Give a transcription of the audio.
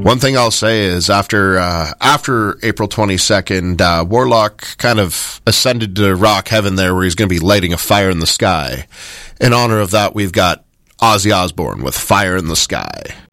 One thing I'll say is after April 22nd, Warlock kind of ascended to rock heaven there, where he's going to be lighting a fire in the sky. In honor of that, we've got Ozzy Osbourne with Fire in the Sky.